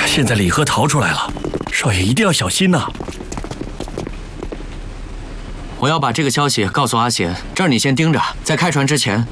现在李贺逃出来了，少爷一定要小心呐！ 我要把这个消息告诉阿贤，这儿你先盯着，在开船之前